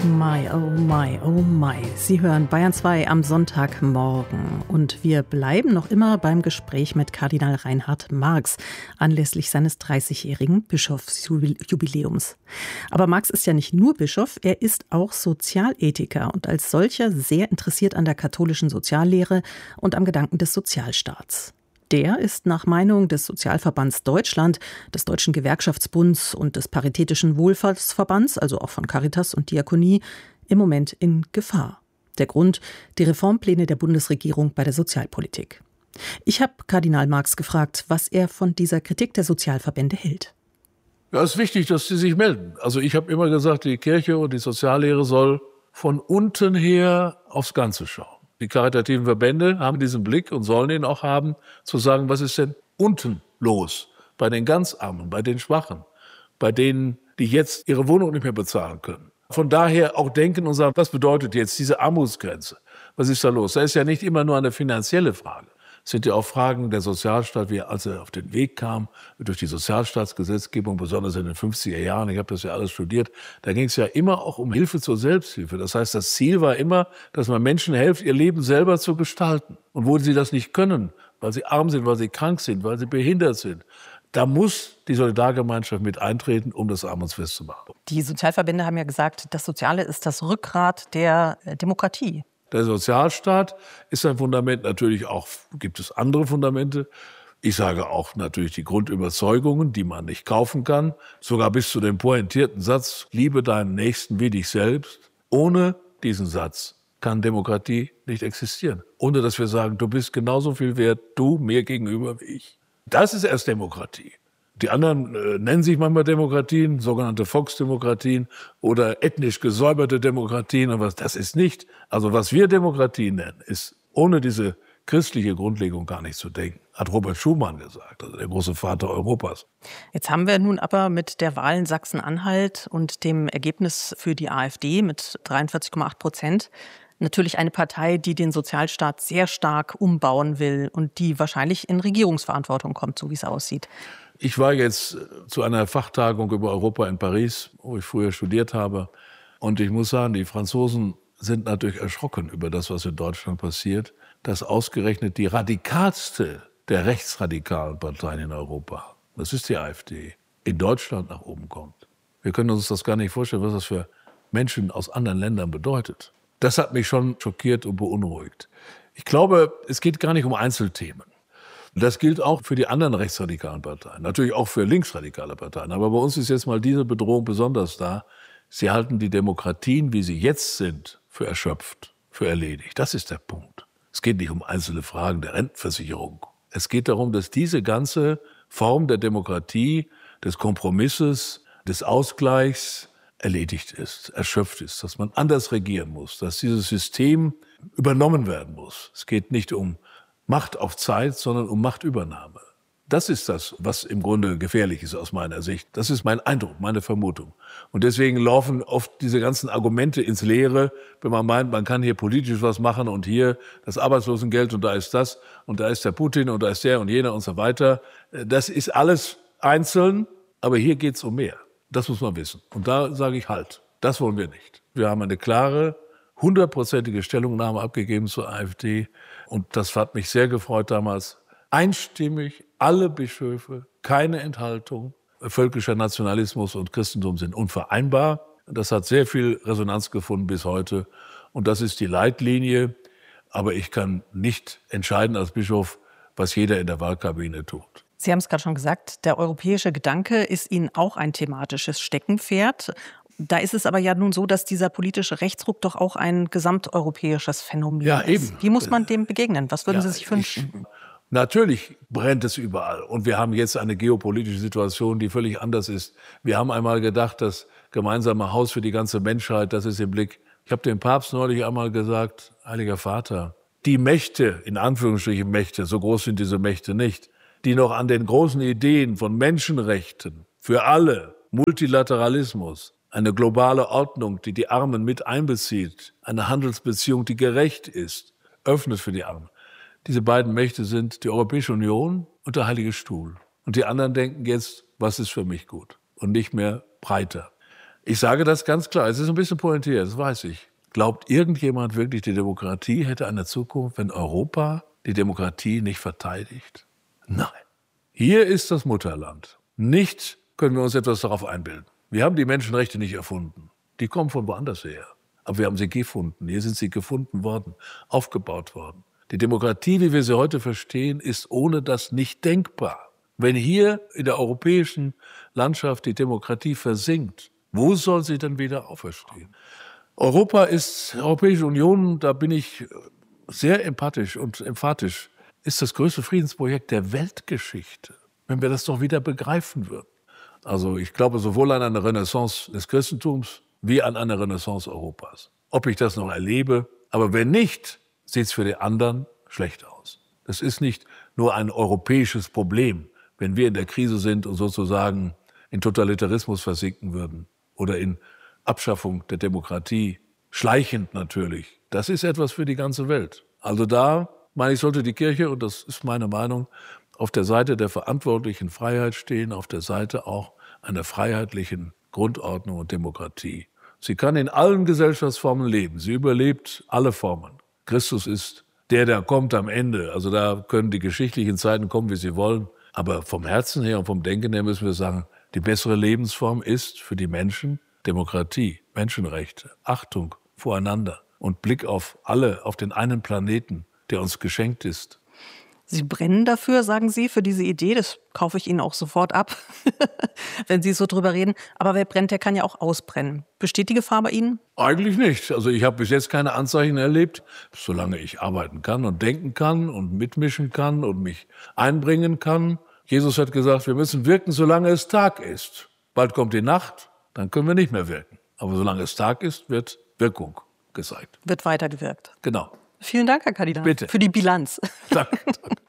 My, oh my, oh my. Sie hören Bayern 2 am Sonntagmorgen. Und wir bleiben noch immer beim Gespräch mit Kardinal Reinhard Marx anlässlich seines 30-jährigen Bischofsjubiläums. Aber Marx ist ja nicht nur Bischof, er ist auch Sozialethiker und als solcher sehr interessiert an der katholischen Soziallehre und am Gedanken des Sozialstaats. Der ist nach Meinung des Sozialverbands Deutschland, des Deutschen Gewerkschaftsbunds und des Paritätischen Wohlfahrtsverbands, also auch von Caritas und Diakonie, im Moment in Gefahr. Der Grund: die Reformpläne der Bundesregierung bei der Sozialpolitik. Ich habe Kardinal Marx gefragt, was er von dieser Kritik der Sozialverbände hält. Ja, es ist wichtig, dass sie sich melden. Also ich habe immer gesagt, die Kirche und die Soziallehre soll von unten her aufs Ganze schauen. Die karitativen Verbände haben diesen Blick und sollen ihn auch haben, zu sagen, was ist denn unten los? Bei den ganz Armen, bei den Schwachen, bei denen, die jetzt ihre Wohnung nicht mehr bezahlen können. Von daher auch denken und sagen, was bedeutet jetzt diese Armutsgrenze? Was ist da los? Das ist ja nicht immer nur eine finanzielle Frage. Es sind ja auch Fragen der Sozialstaat, wie als er auf den Weg kam, durch die Sozialstaatsgesetzgebung, besonders in den 50er Jahren, ich habe das ja alles studiert, da ging es ja immer auch um Hilfe zur Selbsthilfe. Das heißt, das Ziel war immer, dass man Menschen hilft, ihr Leben selber zu gestalten. Und wo sie das nicht können, weil sie arm sind, weil sie krank sind, weil sie behindert sind, da muss die Solidargemeinschaft mit eintreten, um das armutsfest zu machen. Die Sozialverbände haben ja gesagt, das Soziale ist das Rückgrat der Demokratie. Der Sozialstaat ist ein Fundament, natürlich auch gibt es andere Fundamente. Ich sage auch natürlich die Grundüberzeugungen, die man nicht kaufen kann. Sogar bis zu dem pointierten Satz, liebe deinen Nächsten wie dich selbst. Ohne diesen Satz kann Demokratie nicht existieren. Ohne dass wir sagen, du bist genauso viel wert, du mir gegenüber wie ich. Das ist erst Demokratie. Die anderen nennen sich manchmal Demokratien, sogenannte Volksdemokratien oder ethnisch gesäuberte Demokratien. Aber das ist nicht. Also was wir Demokratie nennen, ist ohne diese christliche Grundlegung gar nicht zu denken. Hat Robert Schuman gesagt, also der große Vater Europas. Jetzt haben wir nun aber mit der Wahl in Sachsen-Anhalt und dem Ergebnis für die AfD mit 43,8% natürlich eine Partei, die den Sozialstaat sehr stark umbauen will und die wahrscheinlich in Regierungsverantwortung kommt, so wie es aussieht. Ich war jetzt zu einer Fachtagung über Europa in Paris, wo ich früher studiert habe. Und ich muss sagen, die Franzosen sind natürlich erschrocken über das, was in Deutschland passiert, dass ausgerechnet die radikalste der rechtsradikalen Parteien in Europa, das ist die AfD, in Deutschland nach oben kommt. Wir können uns das gar nicht vorstellen, was das für Menschen aus anderen Ländern bedeutet. Das hat mich schon schockiert und beunruhigt. Ich glaube, es geht gar nicht um Einzelthemen. Das gilt auch für die anderen rechtsradikalen Parteien, natürlich auch für linksradikale Parteien. Aber bei uns ist jetzt mal diese Bedrohung besonders da. Sie halten die Demokratien, wie sie jetzt sind, für erschöpft, für erledigt. Das ist der Punkt. Es geht nicht um einzelne Fragen der Rentenversicherung. Es geht darum, dass diese ganze Form der Demokratie, des Kompromisses, des Ausgleichs erledigt ist, erschöpft ist, dass man anders regieren muss, dass dieses System übernommen werden muss. Es geht nicht um Macht auf Zeit, sondern um Machtübernahme. Das ist das, was im Grunde gefährlich ist aus meiner Sicht. Das ist mein Eindruck, meine Vermutung. Und deswegen laufen oft diese ganzen Argumente ins Leere, wenn man meint, man kann hier politisch was machen und hier das Arbeitslosengeld und da ist das und da ist der Putin und da ist der und jener und so weiter. Das ist alles einzeln, aber hier geht's um mehr. Das muss man wissen. Und da sage ich halt, das wollen wir nicht. Wir haben eine klare, 100%ige Stellungnahme abgegeben zur AfD. Und das hat mich sehr gefreut damals. Einstimmig, alle Bischöfe, keine Enthaltung. Völkischer Nationalismus und Christentum sind unvereinbar. Das hat sehr viel Resonanz gefunden bis heute. Und das ist die Leitlinie. Aber ich kann nicht entscheiden als Bischof, was jeder in der Wahlkabine tut. Sie haben es gerade schon gesagt, der europäische Gedanke ist Ihnen auch ein thematisches Steckenpferd. Da ist es aber ja nun so, dass dieser politische Rechtsruck doch auch ein gesamteuropäisches Phänomen ist. Ja, eben. Wie muss man dem begegnen? Was würden Sie sich wünschen? Natürlich brennt es überall. Und wir haben jetzt eine geopolitische Situation, die völlig anders ist. Wir haben einmal gedacht, das gemeinsame Haus für die ganze Menschheit, das ist im Blick. Ich habe dem Papst neulich einmal gesagt, Heiliger Vater, die Mächte, in Anführungsstrichen Mächte, so groß sind diese Mächte nicht, die noch an den großen Ideen von Menschenrechten für alle, Multilateralismus, eine globale Ordnung, die die Armen mit einbezieht, eine Handelsbeziehung, die gerecht ist, öffnet für die Armen. Diese beiden Mächte sind die Europäische Union und der Heilige Stuhl. Und die anderen denken jetzt, was ist für mich gut? Und nicht mehr breiter. Ich sage das ganz klar, es ist ein bisschen pointiert, das weiß ich. Glaubt irgendjemand wirklich, die Demokratie hätte eine Zukunft, wenn Europa die Demokratie nicht verteidigt? Nein. Hier ist das Mutterland. Nicht können wir uns etwas darauf einbilden. Wir haben die Menschenrechte nicht erfunden. Die kommen von woanders her. Aber wir haben sie gefunden. Hier sind sie gefunden worden, aufgebaut worden. Die Demokratie, wie wir sie heute verstehen, ist ohne das nicht denkbar. Wenn hier in der europäischen Landschaft die Demokratie versinkt, wo soll sie dann wieder auferstehen? Die Europäische Union, da bin ich sehr empathisch und emphatisch, ist das größte Friedensprojekt der Weltgeschichte, wenn wir das doch wieder begreifen würden. Also ich glaube sowohl an eine Renaissance des Christentums wie an eine Renaissance Europas. Ob ich das noch erlebe, aber wenn nicht, sieht es für die anderen schlecht aus. Das ist nicht nur ein europäisches Problem, wenn wir in der Krise sind und sozusagen in Totalitarismus versinken würden oder in Abschaffung der Demokratie, schleichend natürlich. Das ist etwas für die ganze Welt. Also da, meine ich, sollte die Kirche, und das ist meine Meinung, auf der Seite der verantwortlichen Freiheit stehen, auf der Seite auch einer freiheitlichen Grundordnung und Demokratie. Sie kann in allen Gesellschaftsformen leben. Sie überlebt alle Formen. Christus ist der kommt am Ende. Also da können die geschichtlichen Zeiten kommen, wie sie wollen. Aber vom Herzen her und vom Denken her müssen wir sagen, die bessere Lebensform ist für die Menschen Demokratie, Menschenrechte, Achtung voreinander und Blick auf alle, auf den einen Planeten, der uns geschenkt ist. Sie brennen dafür, sagen Sie, für diese Idee. Das kaufe ich Ihnen auch sofort ab, wenn Sie so drüber reden. Aber wer brennt, der kann ja auch ausbrennen. Besteht die Gefahr bei Ihnen? Eigentlich nicht. Also ich habe bis jetzt keine Anzeichen erlebt. Solange ich arbeiten kann und denken kann und mitmischen kann und mich einbringen kann. Jesus hat gesagt, wir müssen wirken, solange es Tag ist. Bald kommt die Nacht, dann können wir nicht mehr wirken. Aber solange es Tag ist, wird Wirkung gezeigt. Wird weitergewirkt. Genau. Vielen Dank, Herr Kardinal, Bitte. für die Bilanz. Danke.